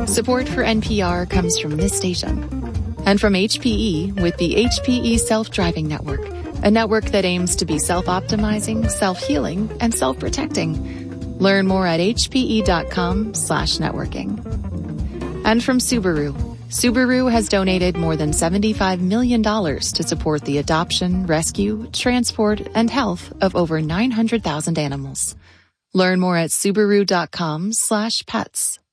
Support for NPR comes from this station and from HPE with the HPE Self-Driving Network, a network that aims to be self-optimizing, self-healing, and self-protecting. Learn more at hpe.com/networking. And from Subaru. Subaru has donated more than $75 million to support the adoption, rescue, transport, and health of over 900,000 animals. Learn more at subaru.com/pets.